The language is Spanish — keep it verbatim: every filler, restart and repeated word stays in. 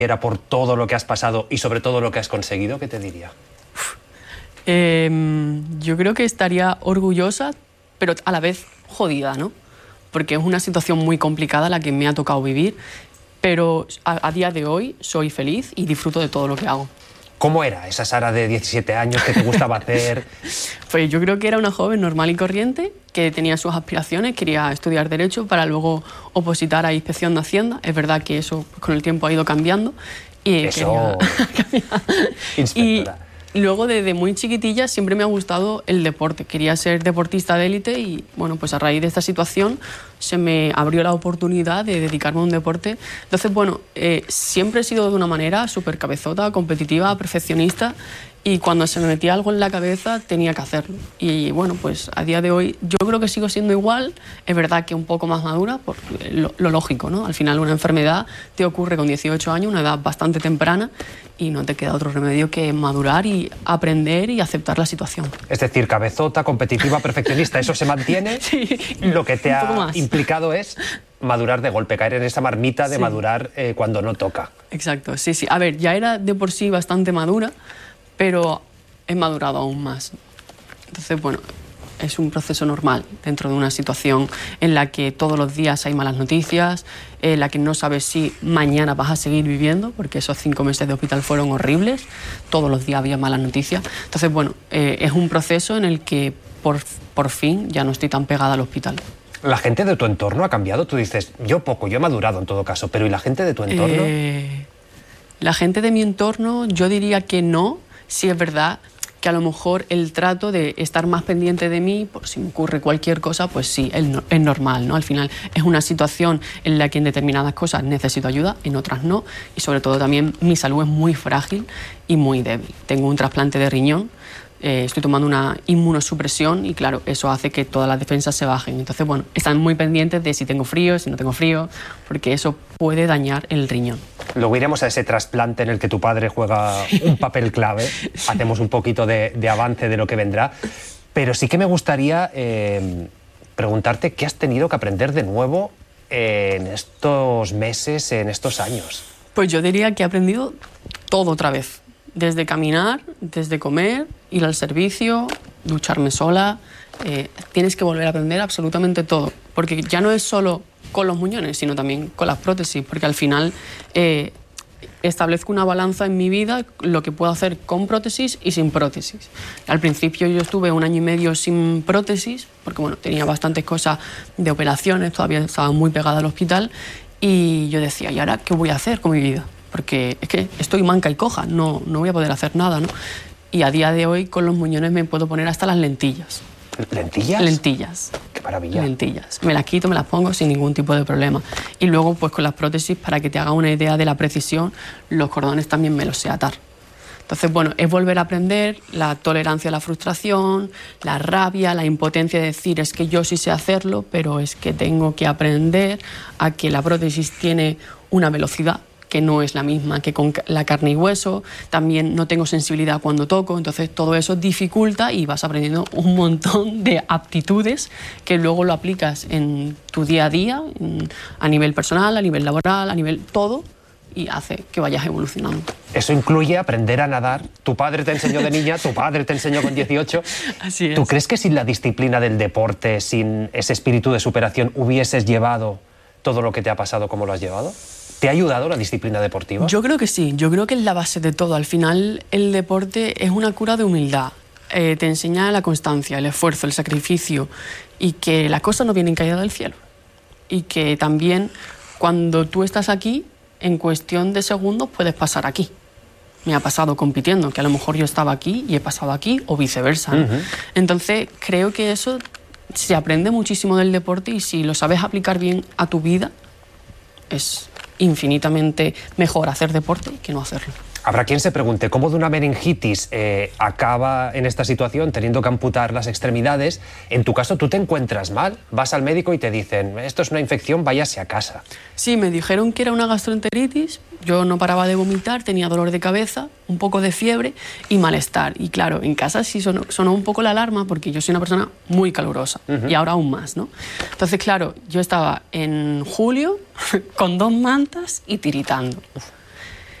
era por todo lo que has pasado y sobre todo lo que has conseguido, ¿qué te diría? Eh, yo creo que estaría orgullosa, pero a la vez jodida, ¿no? Porque es una situación muy complicada la que me ha tocado vivir, pero a, a día de hoy soy feliz y disfruto de todo lo que hago. ¿Cómo era esa Sara de diecisiete años que te gustaba hacer? Pues yo creo que era una joven normal y corriente que tenía sus aspiraciones, quería estudiar Derecho para luego opositar a Inspección de Hacienda. Es verdad que eso pues, con el tiempo ha ido cambiando. Y eso... quería... Inspectora. Y luego desde muy chiquitilla siempre me ha gustado el deporte. Quería ser deportista de élite y bueno, pues a raíz de esta situación se me abrió la oportunidad de dedicarme a un deporte. Entonces, bueno, eh, siempre he sido de una manera súper cabezota, competitiva, perfeccionista, y cuando se me metía algo en la cabeza tenía que hacerlo. Y bueno, pues a día de hoy yo creo que sigo siendo igual. Es verdad que un poco más madura, por lo, lo lógico, ¿no? Al final una enfermedad te ocurre con dieciocho años, una edad bastante temprana, y no te queda otro remedio que madurar y aprender y aceptar la situación. Es decir, cabezota, competitiva, perfeccionista, ¿eso se mantiene? Sí, lo que te ha más. implicado es madurar de golpe, caer en esa marmita de sí. madurar eh, cuando no toca. Exacto, sí, sí. A ver, ya era de por sí bastante madura, pero he madurado aún más. Entonces, bueno, es un proceso normal dentro de una situación en la que todos los días hay malas noticias, en la que no sabes si mañana vas a seguir viviendo, porque esos cinco meses de hospital fueron horribles, todos los días había malas noticias. Entonces, bueno, eh, es un proceso en el que por, por fin ya no estoy tan pegada al hospital. ¿La gente de tu entorno ha cambiado? Tú dices, yo poco, yo he madurado en todo caso, pero ¿y la gente de tu entorno? Eh, la gente de mi entorno, yo diría que no. Sí es verdad que a lo mejor el trato de estar más pendiente de mí, por si me ocurre cualquier cosa, pues sí, es, no, es normal, ¿no? Al final es una situación en la que en determinadas cosas necesito ayuda, en otras no, y sobre todo también mi salud es muy frágil y muy débil. Tengo un trasplante de riñón, eh, estoy tomando una inmunosupresión y claro, eso hace que todas las defensas se bajen. Entonces, bueno, están muy pendientes de si tengo frío, si no tengo frío, porque eso puede dañar el riñón. Luego iremos a ese trasplante en el que tu padre juega un papel clave. Sí. Hacemos un poquito de, de avance de lo que vendrá. Pero sí que me gustaría eh, preguntarte qué has tenido que aprender de nuevo en estos meses, en estos años. Pues yo diría que he aprendido todo otra vez. Desde caminar, desde comer, ir al servicio, ducharme sola. Eh, tienes que volver a aprender absolutamente todo. Porque ya no es solo con los muñones, sino también con las prótesis, porque al final eh, establezco una balanza en mi vida, lo que puedo hacer con prótesis y sin prótesis. Al principio yo estuve un año y medio sin prótesis, porque bueno, tenía bastantes cosas de operaciones, todavía estaba muy pegada al hospital, y yo decía, ¿y ahora qué voy a hacer con mi vida? Porque es que estoy manca y coja, no, no voy a poder hacer nada, ¿no? Y a día de hoy con los muñones me puedo poner hasta las lentillas. ¿Lentillas? Lentillas. ¡Qué maravilla! Lentillas. Me las quito, me las pongo sin ningún tipo de problema. Y luego, pues con las prótesis, para que te haga una idea de la precisión, los cordones también me los sé atar. Entonces, bueno, es volver a aprender la tolerancia a la frustración, la rabia, la impotencia de decir, es que yo sí sé hacerlo, pero es que tengo que aprender a que la prótesis tiene una velocidad que no es la misma que con la carne y hueso, también no tengo sensibilidad cuando toco, entonces todo eso dificulta y vas aprendiendo un montón de aptitudes que luego lo aplicas en tu día a día, en, a nivel personal, a nivel laboral, a nivel todo, y hace que vayas evolucionando. Eso incluye aprender a nadar. Tu padre te enseñó de niña, tu padre te enseñó con dieciocho. Así es. ¿Tú crees que sin la disciplina del deporte, sin ese espíritu de superación, hubieses llevado todo lo que te ha pasado como lo has llevado? ¿Te ha ayudado la disciplina deportiva? Yo creo que sí, yo creo que es la base de todo. Al final el deporte es una cura de humildad. Eh, te enseña la constancia, el esfuerzo, el sacrificio y que las cosas no vienen caídas del cielo. Y que también cuando tú estás aquí, en cuestión de segundos puedes pasar aquí. Me ha pasado compitiendo, que a lo mejor yo estaba aquí y he pasado aquí o viceversa, ¿no? Uh-huh. Entonces creo que eso se aprende muchísimo del deporte y si lo sabes aplicar bien a tu vida, es infinitamente mejor hacer deporte que no hacerlo. Habrá quien se pregunte cómo de una meningitis eh, acaba en esta situación teniendo que amputar las extremidades. En tu caso, tú te encuentras mal, vas al médico y te dicen, esto es una infección, váyase a casa. Sí, me dijeron que era una gastroenteritis, yo no paraba de vomitar, tenía dolor de cabeza, un poco de fiebre y malestar. Y claro, en casa sí sonó, sonó un poco la alarma porque yo soy una persona muy calurosa, uh-huh. y ahora aún más, ¿no? Entonces, claro, yo estaba en julio con dos mantas y tiritando. Uf.